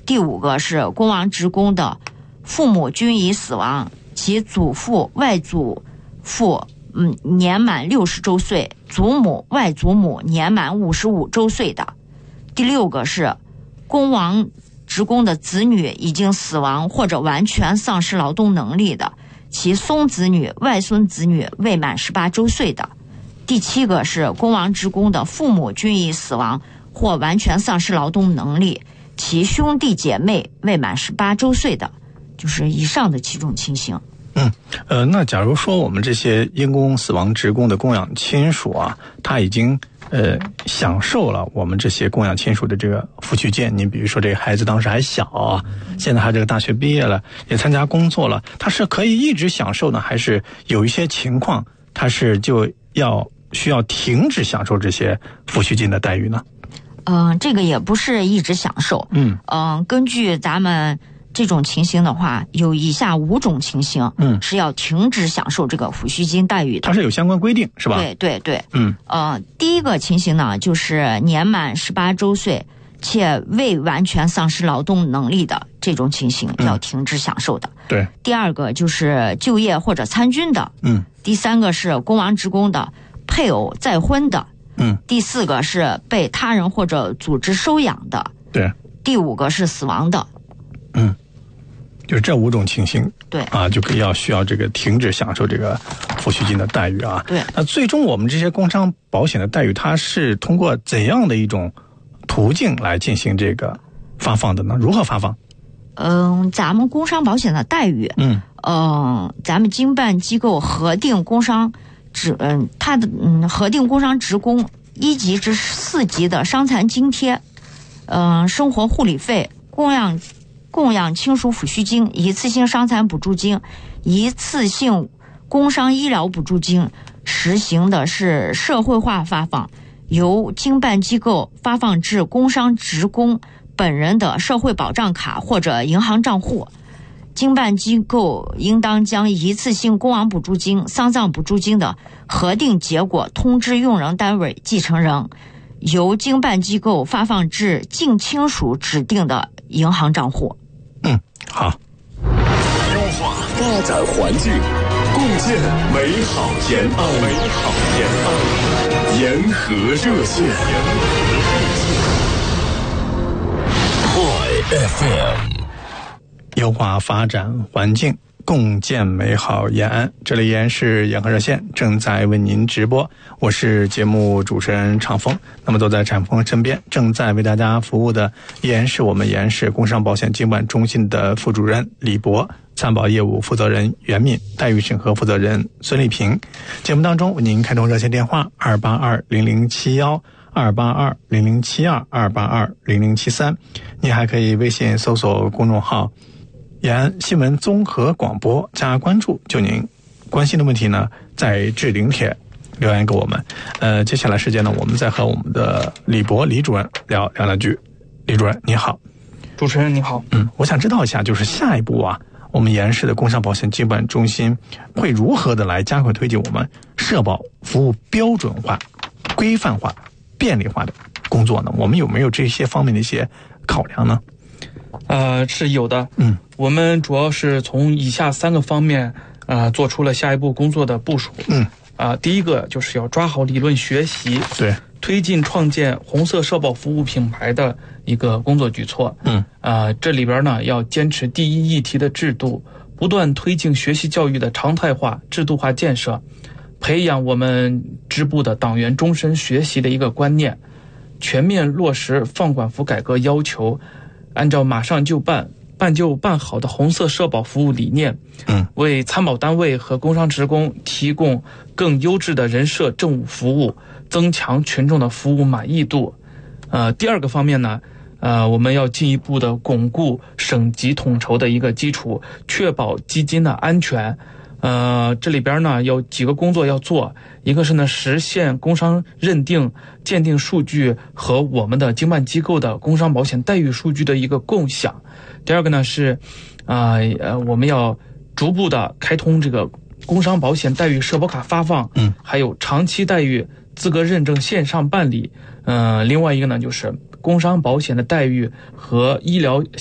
第5个是公亡职工的父母均已死亡，其祖父、外祖父年满60周岁，祖母、外祖母年满55周岁的。第6个是公亡职工的子女已经死亡或者完全丧失劳动能力的，其孙子女、外孙子女未满18周岁的。第7个是公亡职工的父母均已死亡或完全丧失劳动能力，其兄弟姐妹未满18周岁的，就是以上的7种情形。 那假如说我们这些因公死亡职工的供养亲属啊，他已经享受了我们这些供养亲属的这个抚恤金，你比如说这个孩子当时还小啊，现在他这个大学毕业了，也参加工作了，他是可以一直享受呢，还是有一些情况他是就需要停止享受这些抚恤金的待遇呢？ 这个也不是一直享受。根据咱们这种情形的话，有以下5种情形，是要停止享受这个抚恤金待遇的。 它是有相关规定，是吧？ 对。第一个情形呢，就是年满18周岁且未完全丧失劳动能力的这种情形，要停止享受的。 对。 第2个就是就业或者参军的。第3个是公亡职工的配偶再婚的。第4个是被他人或者组织收养的。 对。 第5个是死亡的。 就是这5种情形， 对啊，就需要这个停止享受这个抚恤金的待遇啊。 对。 那最终我们这些工伤保险的待遇，它是通过怎样的一种途径来进行这个发放的呢？如何发放？ 咱们工伤保险的待遇，咱们经办机构核定工伤核定工伤职工1级至4级的伤残津贴，生活护理费、供养亲属抚恤金、一次性伤残补助金、一次性工伤医疗补助金，实行的是社会化发放，由经办机构发放至工伤职工本人的社会保障卡或者银行账户。经办机构应当将一次性工亡补助金、丧葬补助金的核定结果通知用人单位继承人，由经办机构发放至近亲属指定的银行账户。 好。 优化发展环境，共建美好延安。沿河热线。High FM。 优化发展环境，共建美好延安。这里依然是沿河热线，正在为您直播，我是节目主持人常峰。那么坐在常峰身边，正在为大家服务的依然是我们延安市工伤保险经办中心的副主任李博，参保业务负责人袁敏，待遇审核负责人孙丽萍。节目当中为您开通热线电话2820071。2820072 2820073，您还可以微信搜索公众号延安新闻综合广播加关注，就您关心的问题呢，在置顶帖留言给我们。接下来时间呢，我们再和我们的李博李主任聊两句。李主任你好。 主持人你好。 我想知道一下，就是下一步啊，我们延安市的工伤保险经办中心会如何的来加快推进我们社保服务标准化、规范化、便利化的工作呢？我们有没有这些方面的一些考量呢？ 是有的。我们主要是从以下3个方面做出了下一步工作的部署。第一个就是要抓好理论学习， 对， 推进创建红色社保服务品牌的一个工作举措。这里边呢要坚持第一议题的制度，不断推进学习教育的常态化、制度化建设，培养我们支部的党员终身学习的一个观念，全面落实放管服改革要求，按照马上就办、办就办好的红色社保服务理念，为参保单位和工伤职工提供更优质的人社政务服务，增强群众的服务满意度。第2个方面呢，我们要进一步的巩固省级统筹的一个基础，确保基金的安全。这里边呢有几个工作要做，一个是呢实现工伤认定鉴定数据和我们的经办机构的工伤保险待遇数据的一个共享。第2个呢是我们要逐步的开通这个工伤保险待遇社保卡发放，还有长期待遇资格认证线上办理。另外一个呢就是工伤保险的待遇和医疗